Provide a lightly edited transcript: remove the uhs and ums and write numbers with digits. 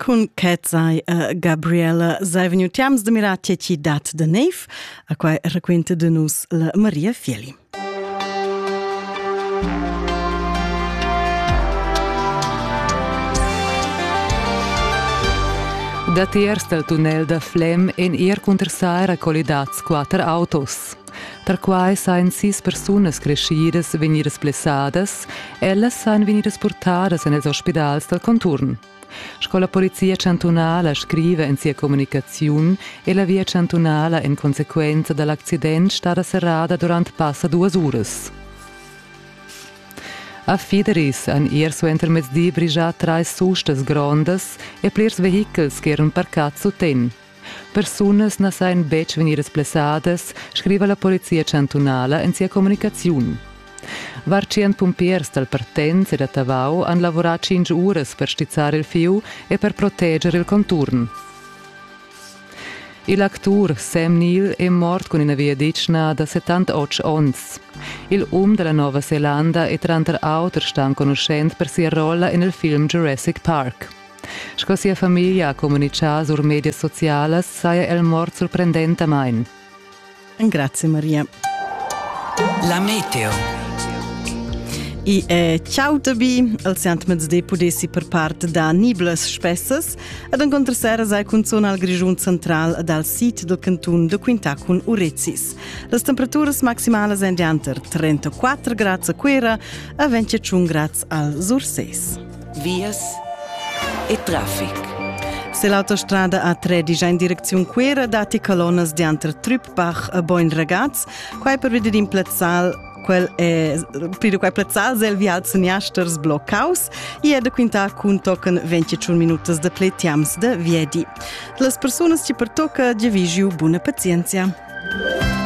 Con Ketzai Gabriela sei vegnu tiams de miratge ci dat de neiv, a quai raquenta de nus la Maria Fieli. Da tiers del tunnel da Flem en contersaira collidats 4 autos. Tra quai sain 6 persunas crescidas venidas blessadas, ellas sain venidas portadas en els ospidals del conturn. Scola polizia cantonala scrive in sia comunicaziun e la via cantonala in consequenza dell'accident stata serrada durant passa 2 uras. A Fideris han su intermezdi brigiat 3 sustas grondas e plirs vehicles che eran parcats su ten. Personas na sain bec venidas blessadas, scrive la polizia cantonala in sia comunicaziun. Varcient pumpiers dal Partenz e da Tavau han lavorat 5 uras per stizzare il fiu e per proteggere il conturn. Il actor Sam Neill è mort con una via dicna da 78 ons. Il della Nuova Zelanda e 30 autor stan conoscent per sia rolla nel film Jurassic Park. Sco sia famiglia ha comunicato sur media socialas saia el mort sorprendente main. Grazie Maria. La meteo. Ciao tabi, al siant mezzde pudessi per parte da niblas spessas, ad incontra sera sai con zona al grigiun central dal sit del cantun de Quintà con Urezzis. Las temperaturas maximales en dianter 34 gradi a Quera a 21 gradi al Surses. Vias e traffic. Se l'autostrada A13 in direzione Quera dati colonnas dianter Trüppbach a Boin Ragaz, quai per vedere in plazzal quel plazzal zel vial seniasters bloccaus e da quinta kun token 21 minutos de pletiams de viedi. Las personas ci pertoca de vigiu buona pazienza.